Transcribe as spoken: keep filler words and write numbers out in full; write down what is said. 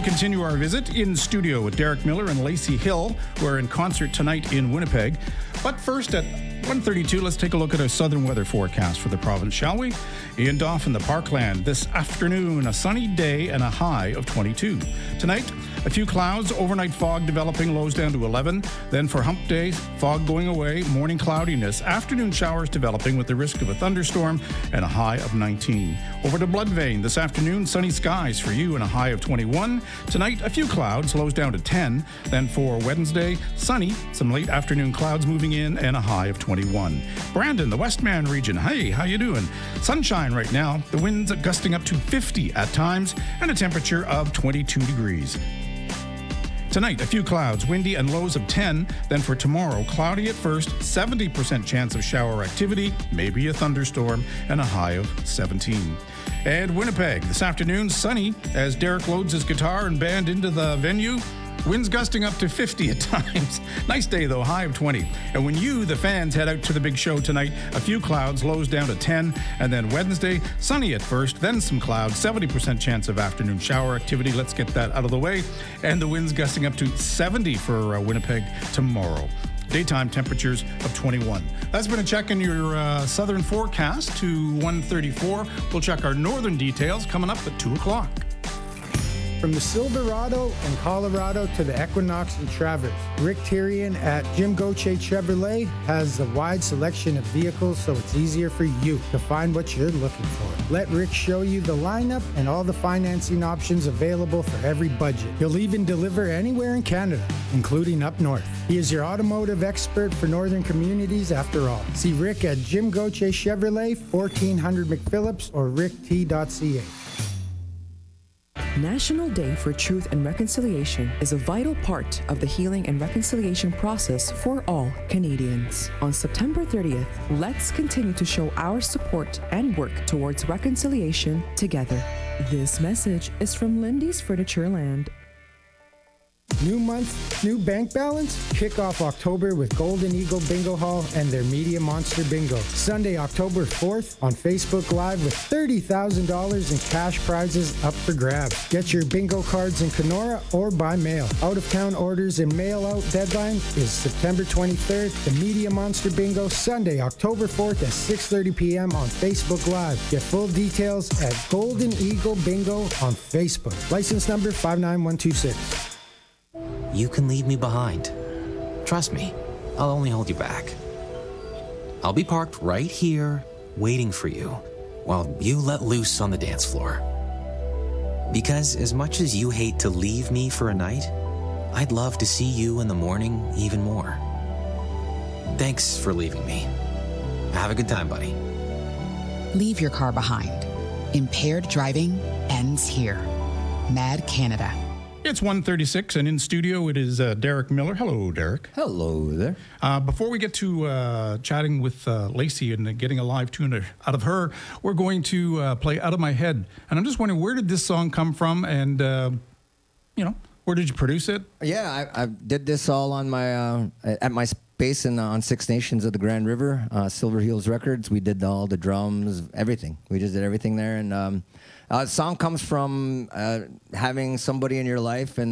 continue our visit in studio with Derek Miller and Lacey Hill, who are in concert tonight in Winnipeg. But first at one thirty-two, let's take a look at our southern weather forecast for the province, shall we? Ian Doff in the Parkland. This afternoon, a sunny day and a high of twenty-two. Tonight, a few clouds, overnight fog developing, lows down to eleven. Then for hump day, fog going away, morning cloudiness, afternoon showers developing with the risk of a thunderstorm and a high of nineteen. Over to Bloodvein. This afternoon, sunny skies for you and a high of twenty-one. Tonight, a few clouds, lows down to ten. Then for Wednesday, sunny, some late afternoon clouds moving in and a high of twenty-one. Brandon, the Westman region. Hey, how you doing? Sunshine right now. The winds gusting up to fifty at times and a temperature of twenty-two degrees. Tonight, a few clouds, windy and lows of ten. Then for tomorrow, cloudy at first, seventy percent chance of shower activity, maybe a thunderstorm, and a high of seventeen. And Winnipeg, this afternoon, sunny as Derek loads his guitar and band into the venue. Winds gusting up to fifty at times. Nice day, though, high of twenty. And when you, the fans, head out to the big show tonight, a few clouds, lows down to ten. And then Wednesday, sunny at first, then some clouds, seventy percent chance of afternoon shower activity. Let's get that out of the way. And the winds gusting up to seventy for uh, Winnipeg tomorrow. Daytime temperatures of twenty-one. That's been a check in your uh, southern forecast to one thirty-four. We'll check our northern details coming up at two o'clock. From the Silverado and Colorado to the Equinox and Traverse, Rick Tyrion at Jim Gauthier Chevrolet has a wide selection of vehicles, so it's easier for you to find what you're looking for. Let Rick show you the lineup and all the financing options available for every budget. He'll even deliver anywhere in Canada, including up north. He is your automotive expert for northern communities after all. See Rick at Jim Gauthier Chevrolet, fourteen hundred McPhillips or rick t dot c a. National Day for Truth and Reconciliation is a vital part of the healing and reconciliation process for all Canadians. On September thirtieth, let's continue to show our support and work towards reconciliation together. This message is from Lindy's Furniture Land. New month, new bank balance? Kick off October with Golden Eagle Bingo Hall and their Media Monster Bingo. Sunday, October fourth on Facebook Live with thirty thousand dollars in cash prizes up for grabs. Get your bingo cards in Kenora or by mail. Out-of-town orders and mail-out deadline is September twenty-third. The Media Monster Bingo, Sunday, October fourth at six thirty p.m. on Facebook Live. Get full details at Golden Eagle Bingo on Facebook. License number five nine one two six. You can leave me behind. Trust me, I'll only hold you back. I'll be parked right here, waiting for you, while you let loose on the dance floor. Because as much as you hate to leave me for a night, I'd love to see you in the morning even more. Thanks for leaving me. Have a good time, buddy. Leave your car behind. Impaired driving ends here. Mad Canada. It's one thirty-six, and in studio it is uh, Derek Miller. Hello, Derek. Hello there. Uh, before we get to uh, chatting with uh, Lacey and uh, getting a live tune out of her, we're going to uh, play Out of My Head. And I'm just wondering, where did this song come from? And, uh, you know, where did you produce it? Yeah, I, I did this all on my uh, at my space in, uh, on Six Nations of the Grand River, uh, Silver Heels Records. We did all the drums, everything. We just did everything there. And um, uh, the song comes from uh, having somebody in your life and